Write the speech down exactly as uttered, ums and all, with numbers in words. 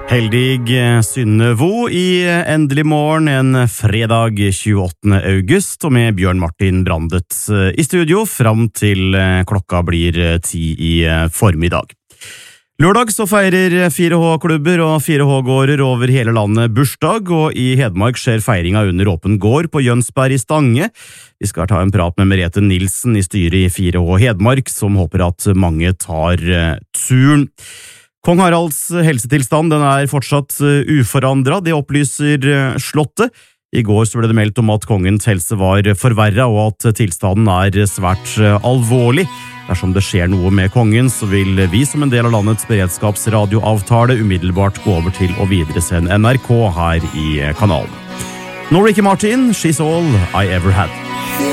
Heldig Synnevo i Endelig morgen en fredag tjueåttende august, og med Bjørn Martin Brandet i studio fram til klokka blir ti i formiddag. Lørdag så feirer fire H-klubber og fire H-gårder over hele landet bursdag, og i Hedmark skjer feiringa under åpen gård på Jønsberg i Stange. Vi skal ta en prat med Merete Nilsen i styret i fire H Hedmark, som håper at mange tar turen. Kong Haralds helsetilstand den er fortsatt uforandret, det opplyser Slottet. I går så ble det meldt om at kongens helse var forverret, og at tilstanden er svært alvorlig. Dersom det skjer noe med kongen, så vil vi som en del av landets beredskapsradioavtale umiddelbart gå over til å videresende N R K her i kanalen. Nå Ricky Martin, She's All I Ever Had.